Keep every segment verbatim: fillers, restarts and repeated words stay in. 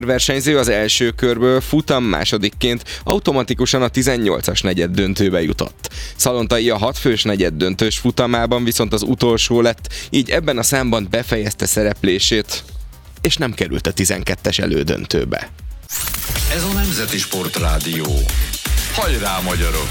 versenyző az első körből futam másodikként automatikusan a tizennyolcas negyed döntőbe jutott. Szalontai a hatfős negyed döntős futamában viszont az utolsó lett, így ebben a számban befejezte szereplését, és nem került a tizenkettes elődöntőbe. Ez a Nemzeti Sportrádió. Hajrá, magyarok!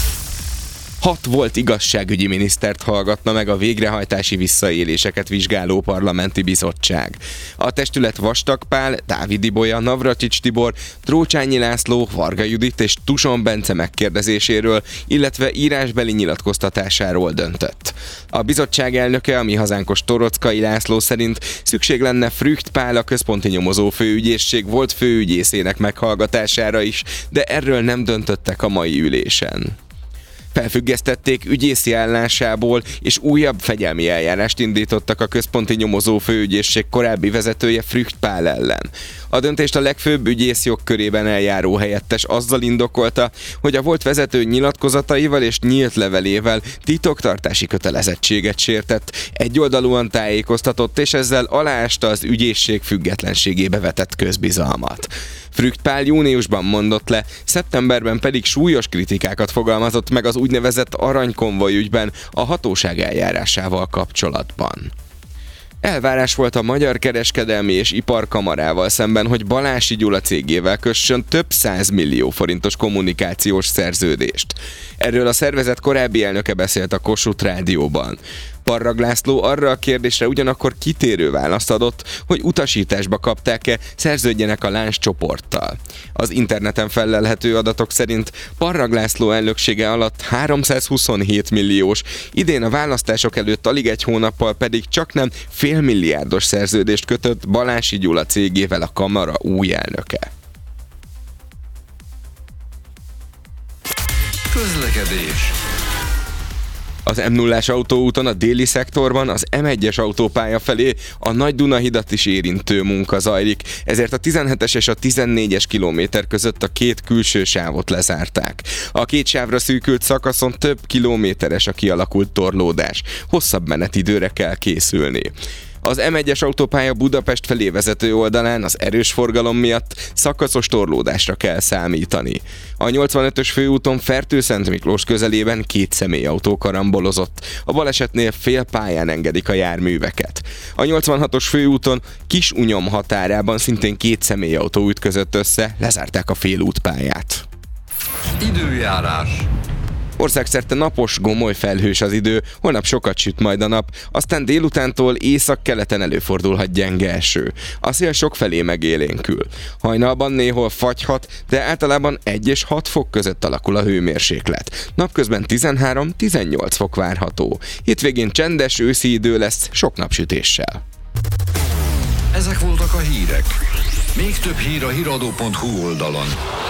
Hat volt igazságügyi minisztert hallgatna meg a végrehajtási visszaéléseket vizsgáló parlamenti bizottság. A testület Vastag Pál, Dávid Ibolya, Navracsics Tibor, Trócsányi László, Varga Judit és Tuson Bence megkérdezéséről, illetve írásbeli nyilatkoztatásáról döntött. A bizottság elnöke, a Mi Hazánkos Torockai László szerint szükség lenne Frücht Pál, a központi nyomozó főügyészség volt főügyészének meghallgatására is, de erről nem döntöttek a mai ülésen. Felfüggesztették ügyészi állásából, és újabb fegyelmi eljárást indítottak a központi nyomozó főügyészség korábbi vezetője Frücht Pál ellen. A döntést a legfőbb ügyész jogkörében eljáró helyettes azzal indokolta, hogy a volt vezető nyilatkozataival és nyílt levelével titoktartási kötelezettséget sértett, egyoldalúan tájékoztatott, és ezzel aláásta az ügyészség függetlenségébe vetett közbizalmat. Frücht Pál júniusban mondott le, szeptemberben pedig súlyos kritikákat fogalmazott meg az úgynevezett aranykonvoj ügyben a hatóság eljárásával kapcsolatban. Elvárás volt a Magyar Kereskedelmi és Iparkamarával szemben, hogy Balási Gyula cégével kössön több százmillió forintos kommunikációs szerződést. Erről a szervezet korábbi elnöke beszélt a Kossuth Rádióban. Parrag László arra a kérdésre ugyanakkor kitérő választ adott, hogy utasításba kapták-e, szerződjenek a Lánchíd csoporttal. Az interneten fellelhető adatok szerint Parrag László elnöksége alatt háromszázhuszonhét milliós, idén a választások előtt alig egy hónappal pedig csaknem félmilliárdos szerződést kötött Balási Gyula cégével a kamara új elnöke. Közlekedés. Az em nullás autóúton a déli szektorban az em egyes autópálya felé a Nagy-Dunahidat is érintő munka zajlik, ezért a tizenhetes és a tizennégyes kilométer között a két külső sávot lezárták. A két sávra szűkült szakaszon több kilométeres a kialakult torlódás, hosszabb menetidőre kell készülni. Az em egyes autópálya Budapest felé vezető oldalán az erős forgalom miatt szakaszos torlódásra kell számítani. A nyolcvanötös főúton Fertőszent Miklós közelében két személyautó karambolozott. A balesetnél fél pályán engedik a járműveket. A nyolcvanhatos főúton Kis-Unyom határában szintén két személyautó ütközött össze, lezárták a félútpályát. Időjárás. Országszerte napos, gomoly felhős az idő, holnap sokat süt majd a nap, aztán délutántól északkeleten előfordulhat gyenge eső. A szél sokfelé megélénkül. Hajnalban néhol fagyhat, de általában egy és hat fok között alakul a hőmérséklet. Napközben tizenhárom-tizennyolc fok várható. Hétvégén csendes őszi idő lesz, sok napsütéssel. Ezek voltak a hírek. Még több hír a híradó pont hu oldalon.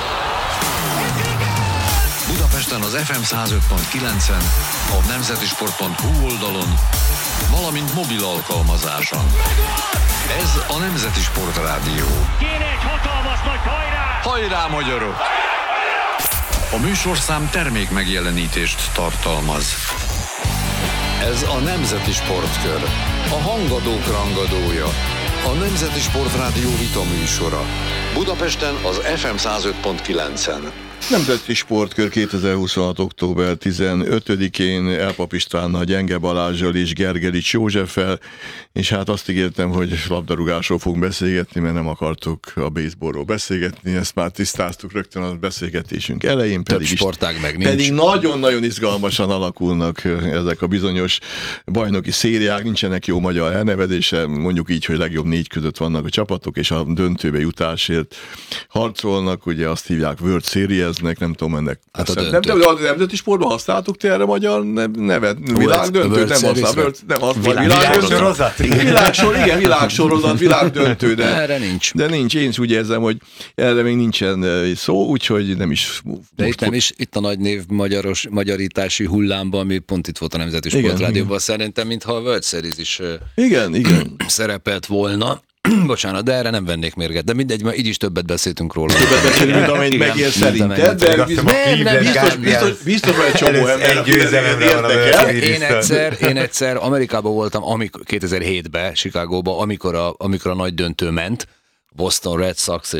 Budapesten az ef em száz öt pont kilencen, a nemzetisport pont hu oldalon, valamint mobil alkalmazáson. Ez a Nemzeti Sportrádió. Kéne egy hatalmas nagy hajrá! Hajrá, magyarok! A műsorszám termék megjelenítést tartalmaz. Ez a Nemzeti Sportkör, a hangadók rangadója, a Nemzeti Sportrádió vita műsora. Budapesten az ef em száz öt pont kilencen. Nemzeti Sportkör kétezer-huszonhat. október tizenötödikén Elpap Istvánnal, Gyenge Balázsral és Gergelics Józseffel, és hát azt ígértem, hogy labdarúgásról fogunk beszélgetni, mert nem akartuk a baseballról beszélgetni, ezt már tisztáztuk rögtön a beszélgetésünk elején. Több Pedig sportág meg nincs. Pedig nagyon-nagyon izgalmasan alakulnak ezek a bizonyos bajnoki szériák, nincsenek jó magyar elnevezése, mondjuk így, hogy legjobb négy között vannak a csapatok, és a döntőbe jutásért harcolnak, ugye azt hívják World Series-nek, nem tudom ennek. Hát a nem, nem, a nemzeti sportban használtuk ti erre magyar nevet? Világdöntő? Nem használ. Nem használ. Világsorozat? Világsor, igen, világsorozat, világdöntő. De, erre nincs. De nincs. Én is úgy érzem, hogy erre még nincsen szó, úgyhogy nem is. De itt nem is, itt a nagy név magyaros, magyarítási hullámban, ami pont itt volt a Nemzeti Sportrádióban, szerintem, mintha a World Series is igen, igen. szerepelt volna. Bocsánat, de erre nem vennék mérget. De mindegy, mert így is többet beszéltünk róla. Többet beszélünk, mint amennyit megér szerinted, de biztos, biztos, biztos van egy csomó ember, egy győzelemre van a én egyszer, én egyszer Amerikában voltam amikor, kétezer-hétben, Chicagóban, amikor a, amikor a nagy döntő ment, Boston Red Sox